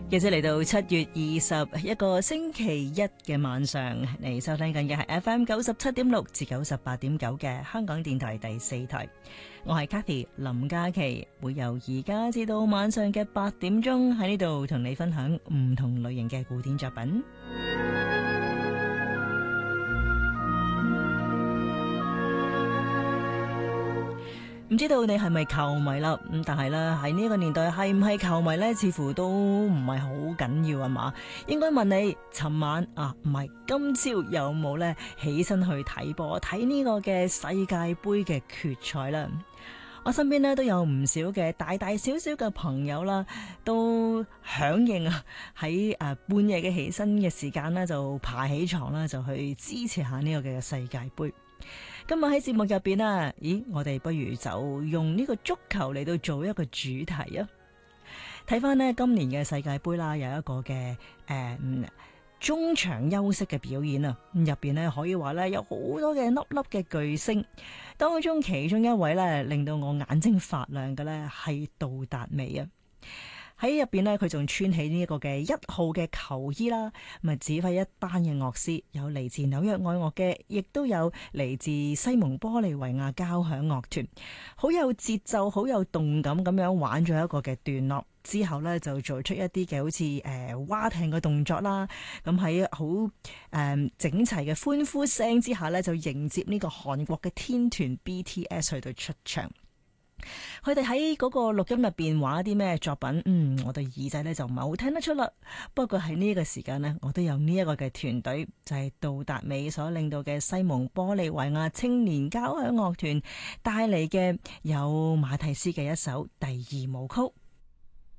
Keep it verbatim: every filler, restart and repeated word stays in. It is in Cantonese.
記者嚟到七月二十一個星期一嘅晚上，你收聽緊嘅係 F M 九十七點六至九十八點九嘅香港電台第四台。我係 Kathy 林嘉琪，會由而家至到晚上嘅八點鐘喺呢度同你分享唔同類型嘅古典作品。唔知道你係咪球迷啦？咁但係咧喺呢個年代係唔係球迷呢？似乎都唔係好緊要啊嘛。應該問你，尋晚啊唔係今朝有冇呢起身去睇波睇呢個嘅世界盃嘅決賽啦？我身邊呢都有唔少嘅大大小小嘅朋友啦，都響應啊喺誒半夜嘅起身嘅時間呢，就爬起床啦，就去支持下呢個嘅世界盃。今日喺節目入邊啊，咦，我哋不如就用呢個足球嚟到做一個主題啊！睇翻呢今年嘅世界盃啦，有一個嘅誒、呃、中場休息嘅表演啊，入邊呢可以話呢有好多嘅粒粒嘅巨星，當中其中一位呢令到我眼睛發亮嘅呢係杜達美啊！喺入邊呢，佢仲穿起呢一個嘅一號嘅球衣啦，咁啊指揮一班嘅樂師，有嚟自紐約愛樂嘅，亦都有嚟自西蒙玻利維亞交響樂團，好有節奏、好有動感咁樣玩咗一個嘅段落。之後呢，就做出一啲嘅好似誒划艇嘅動作啦，咁喺好誒整齊嘅歡呼聲之下呢，就迎接呢個韓國嘅天團 B T S 去到出場。佢哋喺嗰個錄音入邊玩一啲咩作品？嗯，我對耳仔咧就唔係好聽得出啦。不過喺呢個時間呢，我都有呢一個嘅團隊，就係杜達美所領導嘅西蒙玻利維亞青年交響樂團帶嚟嘅有馬蒂斯嘅一首第二舞曲。